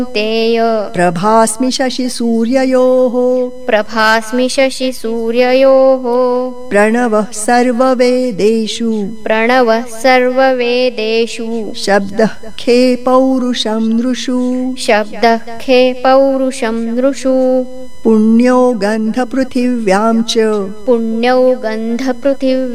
तेय प्रभास्मि शशिसूर्ययोः प्रभास्मि शशिसूर्ययोः प्रणवः सर्ववेदेषु प्रणवः सर्ववेदेषु शब्दः खे पौरुषं नृषु शब्दः खे पौरुषं नृषु पुण्यो गन्धपृथिव्यां च पुण्यो गन्धपृथिव्यां